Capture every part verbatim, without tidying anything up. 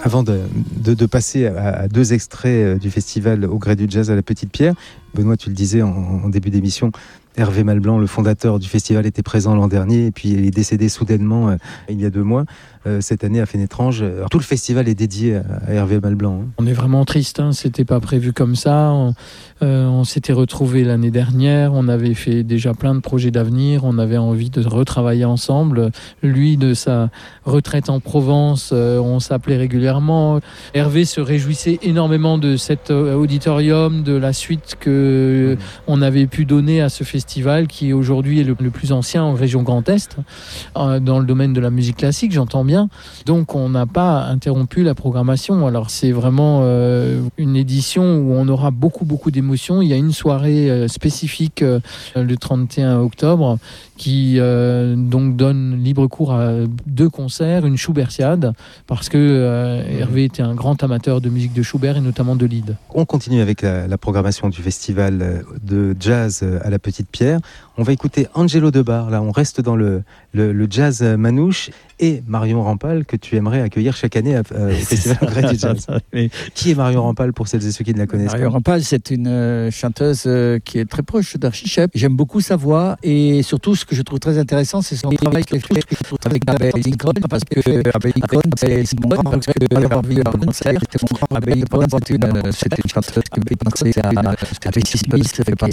Avant de, de, de passer à, à deux extraits du festival Au gré du jazz à la Petite Pierre, Benoît, tu le disais en, en début d'émission, Hervé Malblanc, le fondateur du festival, était présent l'an dernier et puis il est décédé soudainement euh, il y a deux mois. Euh, cette année à Fénétrange, alors, tout le festival est dédié à, à Hervé Malblanc. Hein. On est vraiment triste, hein, c'était pas prévu comme ça. On, euh, on s'était retrouvés l'année dernière, on avait fait déjà plein de projets d'avenir, on avait envie de retravailler ensemble. Lui, de sa retraite en Provence, euh, on s'appelait régulièrement. Hervé se réjouissait énormément de cet auditorium, de la suite que mmh. on avait pu donner à ce festival qui aujourd'hui est le, le plus ancien en région Grand Est, euh, dans le domaine de la musique classique, j'entends bien. Donc on n'a pas interrompu la programmation. Alors c'est vraiment euh, une édition où on aura beaucoup beaucoup d'émotions. Il y a une soirée euh, spécifique euh, le trente et un octobre qui euh, donc donne libre cours à deux concerts, une Schubertiade, parce que euh, Hervé était un grand amateur de musique de Schubert et notamment de Lied. On continue avec la, la programmation du festival de jazz à la Petite Pierre. On va écouter Angelo Debar, là on reste dans le, le, le jazz manouche, et Marion Rampal que tu aimerais accueillir chaque année à, à, au Festival Au gré du jazz. Mais... Qui est Marion Rampal pour celles et ceux qui ne la connaissent Marion pas Marion Rampal, c'est une euh, chanteuse euh, qui est très proche d'Archie Shepp. J'aime beaucoup sa voix et surtout ce que je trouve très intéressant, c'est son travail qu'elle fait avec Abbey Lincoln, parce que Abbey Lincoln, c'est mon grand parce que avoir vu un concert, Abbey Lincoln, c'est une, c'est une chanteuse qui est pensée à Bessie Smith, qui est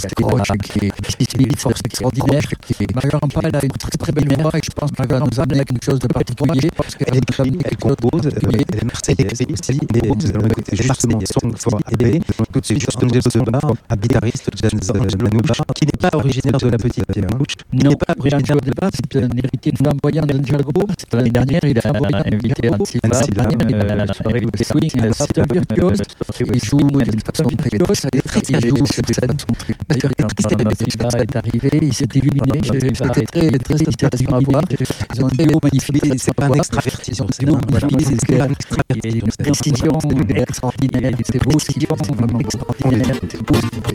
Bessie Smith, force extraordinaire. Marion Rampal a une très très belle voix et je pense qu'elle va nous amener quelque chose de particulier parce qu'elle elle compose, elle est marseillaise aussi, et nous allons écouter justement son for Abbey, tout de suite Angelo Debar, un guitariste jazz manouche, qui n'est pas originaire de la Petite Pierre. Il n'est pas originaire de là, c'est un héritier flamboyant d'Angelo Debar. L'année dernière, il a invité Anne Sylva à la soirée de swing, c'est un virtuose, il joue d'une façon virtuose, il joue sur scène. D'ailleurs, quand est arrivé, il s'est illuminé, j'étais très très satisfait à voir. Ils ont des mots magnifiques, c'est pas un extraverti, c'est des mots magnifiques, c'est un extraverti, une précision extraordinaire, c'est beau, c'est vraiment extraordinaire, c'est beau.